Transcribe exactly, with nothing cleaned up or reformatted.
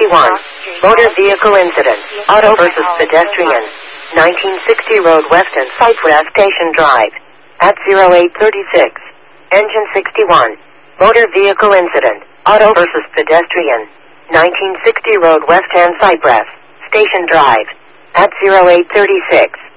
sixty-one. Motor vehicle incident. Auto versus pedestrian. nineteen sixty Road West and Cypress Station Drive. At oh eight thirty-six. Engine sixty-one. Motor vehicle incident. Auto versus pedestrian. nineteen sixty Road West and Cypress Station Drive. At oh eight thirty-six.